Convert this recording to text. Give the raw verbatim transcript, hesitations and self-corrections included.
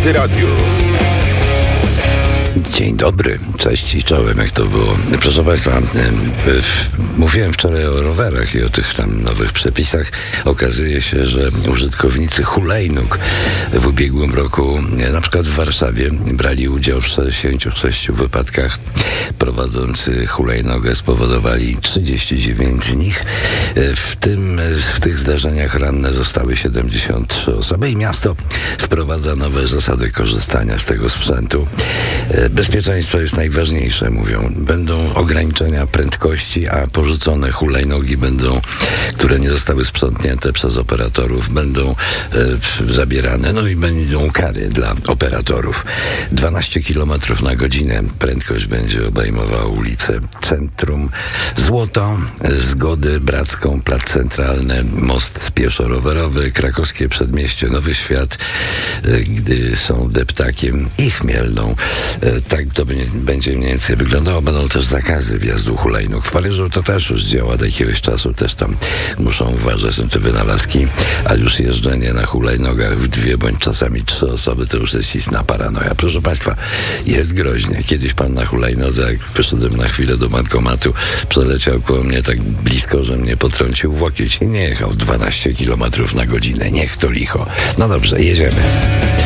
Antyradiu. Dzień dobry, cześć i czołem, jak to było. Proszę Państwa, mówiłem wczoraj o rowerach i o tych tam nowych przepisach. Okazuje się, że użytkownicy hulajnóg w ubiegłym roku, na przykład w Warszawie, brali udział w sześćdziesięciu sześciu wypadkach. Prowadzący hulajnogę spowodowali trzydzieści dziewięć z nich. W tym, w tych zdarzeniach ranne zostały siedemdziesiąt trzy osoby i miasto wprowadza nowe zasady korzystania z tego sprzętu. Bezpieczeństwo jest najważniejsze, mówią. Będą ograniczenia prędkości, a porzucone hulajnogi będą, które nie zostały sprzątnięte przez operatorów, będą e, zabierane, no i będą kary dla operatorów. dwanaście kilometrów na godzinę prędkość będzie obejmowała ulicę Centrum, Złoto, Zgody, Bracką, Plac Centralny, Most Pieszo-Rowerowy, Krakowskie Przedmieście, Nowy Świat, e, gdy są Deptakiem i Chmielną. E, tak to będzie mniej więcej wyglądało. Będą też zakazy wjazdu hulajnóg. W Paryżu to też już działa od jakiegoś czasu. Też tam muszą uważać na te wynalazki, a już jeżdżenie na hulajnogach w dwie bądź czasami trzy osoby to już jest istna paranoja. Proszę Państwa, jest groźnie. Kiedyś pan na hulajnodze, jak wyszedłem na chwilę do bankomatu, przeleciał koło mnie tak blisko, że mnie potrącił w łokieć i nie jechał dwanaście kilometrów na godzinę. Niech to licho. No dobrze, jedziemy.